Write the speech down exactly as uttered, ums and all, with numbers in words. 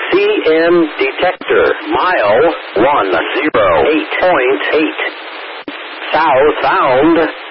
C M detector. Mile one zero eight point eight. Southbound.